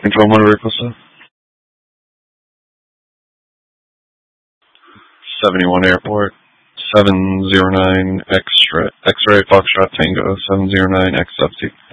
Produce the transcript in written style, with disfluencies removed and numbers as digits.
Control mode request. 71 Airport. 709 X-Ray Foxtrot Tango. 709 XFT.